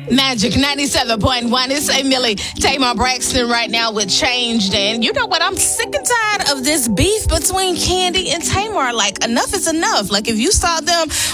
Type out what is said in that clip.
Magic 97.1. It's Millie Tamar Braxton right now with Changed. And you know what? I'm sick and tired of this beef between Kandi and Tamar. Like, enough is enough. Like, if you saw them